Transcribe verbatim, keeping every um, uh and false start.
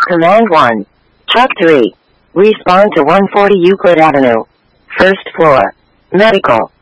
Command one. Truck three. Respond to one forty Euclid Avenue. First floor. Medical.